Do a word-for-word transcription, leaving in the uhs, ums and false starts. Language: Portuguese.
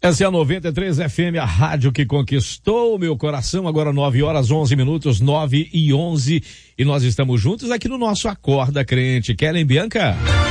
Essa é a noventa e três F M, a rádio que conquistou o meu coração. Agora nove horas, onze minutos, nove e onze. E nós estamos juntos aqui no nosso Acorda Crente. Kellen Bianca.